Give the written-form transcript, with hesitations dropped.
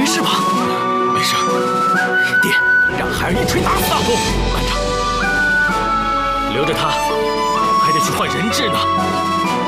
事吧？ 没事。 爹，让孩儿一锤打死他！ 不，慢着，留着他，还得去换人质呢。